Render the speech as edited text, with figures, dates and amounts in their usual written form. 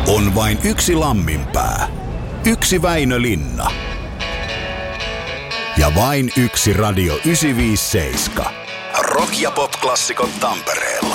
On vain yksi Lamminpää, yksi Väinö Linna ja vain yksi Radio 957. Rock- ja pop-klassikot Tampereella.